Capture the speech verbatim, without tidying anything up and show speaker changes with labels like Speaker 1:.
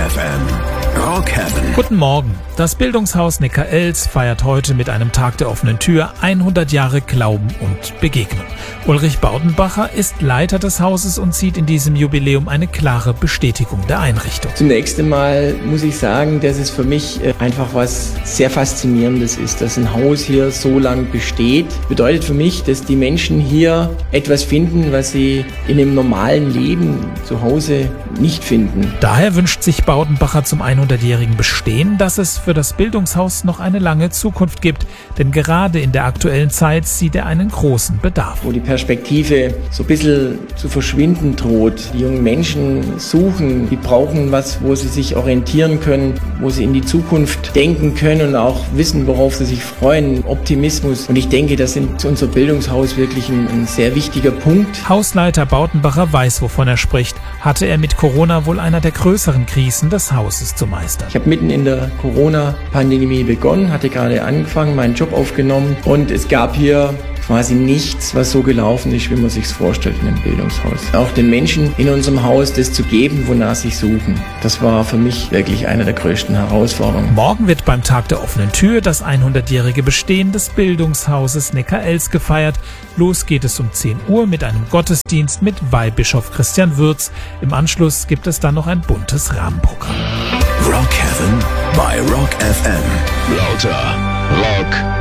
Speaker 1: F M. Rock Heaven.
Speaker 2: Guten Morgen. Das Bildungshaus Neckarelz feiert heute mit einem Tag der offenen Tür hundert Jahre Glauben und Begegnung. Ulrich Baudenbacher ist Leiter des Hauses und sieht in diesem Jubiläum eine klare Bestätigung der Einrichtung.
Speaker 3: Zunächst einmal muss ich sagen, dass es für mich einfach was sehr Faszinierendes ist, dass ein Haus hier so lang besteht. Bedeutet für mich, dass die Menschen hier etwas finden, was sie in dem normalen Leben zu Hause nicht finden.
Speaker 2: Daher wünscht sich Baudenbacher zum hundertjährigen Bestehen, dass es für das Bildungshaus noch eine lange Zukunft gibt, denn gerade in der aktuellen Zeit sieht er einen großen Bedarf.
Speaker 3: Wo die Perspektive so ein bisschen zu verschwinden droht. Die jungen Menschen suchen, die brauchen was, wo sie sich orientieren können, wo sie in die Zukunft denken können und auch wissen, worauf sie sich freuen. Optimismus. Und ich denke, das ist unser Bildungshaus wirklich ein, ein sehr wichtiger Punkt.
Speaker 2: Hausleiter Baudenbacher weiß, wovon er spricht. Hatte er mit Corona wohl einer der größeren Krisen des Hauses zu meistern.
Speaker 3: Ich habe mitten in der Corona-Pandemie begonnen, hatte gerade angefangen, meinen Job aufgenommen und es gab hier quasi nichts, was so gelaufen ist, wie man sich's vorstellt in einem Bildungshaus. Auch den Menschen in unserem Haus das zu geben, wonach sie suchen. Das war für mich wirklich eine der größten Herausforderungen.
Speaker 2: Morgen wird beim Tag der offenen Tür das hundertjährige Bestehen des Bildungshauses Neckarelz gefeiert. Los geht es um zehn Uhr mit einem Gottesdienst mit Weihbischof Christian Würz. Im Anschluss gibt es dann noch ein buntes Rahmenprogramm.
Speaker 1: Rock Heaven bei Rock F M. Lauter Rock